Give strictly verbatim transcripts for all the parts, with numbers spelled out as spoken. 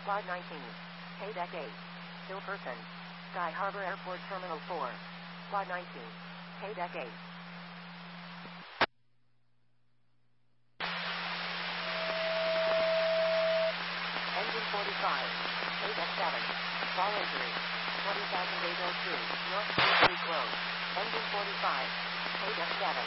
Quad nineteen. K-Deck eight. Hilperson. Sky Harbor Airport Terminal four. Quad nineteen. K-Deck eight. Engine forty-five. K-Deck seven. Fall injury. twenty thousand days old two. North Street Road. Engine forty-five. K-Deck seven.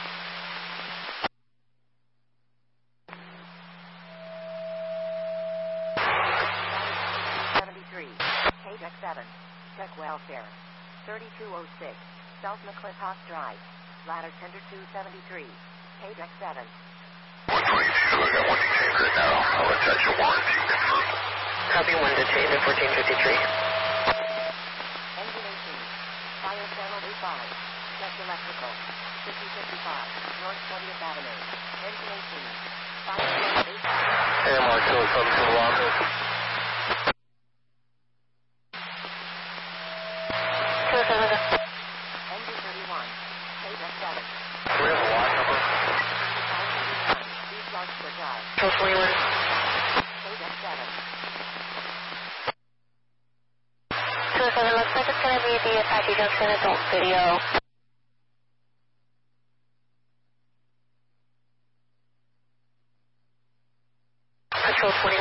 seventy-three. K-Deck seven. Tech Welfare. thirty-two oh six. South McClintock Drive. Ladder Tender two seventy-three. K-Deck seven. one twenty-two, I got one detained right now. I'll attach a warrant to you confirm. Copy, one detained at fourteen fifty-three. Engine eighteen. Fire channel A five. Tech Electrical. fifty fifty-five. North twentieth Avenue. Engine eighteen. Fire channel A five. Air Mark two oh seven to the Los Angeles. Engine thirty-one. K-Deck seven. We have a lot number. thirty-five thirty-nine. East Larkspur Drive. Control twenty-one. K-Deck seven. two oh seven, looks like it's going to be the Apache Junction adult video. Control twenty-one.